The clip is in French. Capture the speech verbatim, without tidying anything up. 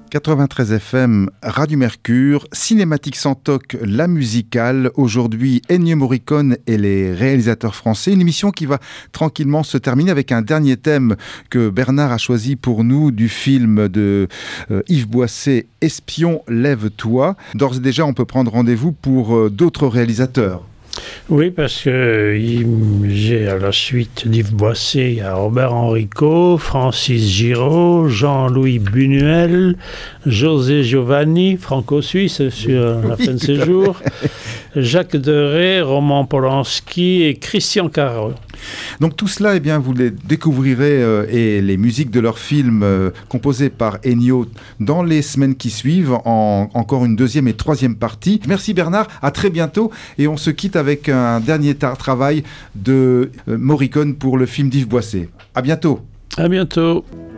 quatre-vingt-treize F M, Radio Mercure, Cinématique sans toc, la musicale. Aujourd'hui, Ennio Morricone et les réalisateurs français. Une émission qui va tranquillement se terminer avec un dernier thème que Bernard a choisi pour nous du film de euh, Yves Boisset, Espion, lève-toi. D'ores et déjà, on peut prendre rendez-vous pour euh, d'autres réalisateurs. Oui, parce que j'ai à la suite d'Yves Boisset, il y a Robert Enrico, Francis Giraud, Jean-Louis Buñuel, José Giovanni, franco-suisse sur La fin de ses jours, Jacques Deray, Roman Polanski et Christian Caro. Donc tout cela, eh bien, vous les découvrirez euh, et les musiques de leurs films euh, composés par Ennio dans les semaines qui suivent, en encore une deuxième et troisième partie. Merci Bernard, à très bientôt et on se quitte avec un dernier tar- travail de euh, Morricone pour le film d'Yves Boisset. À bientôt. À bientôt.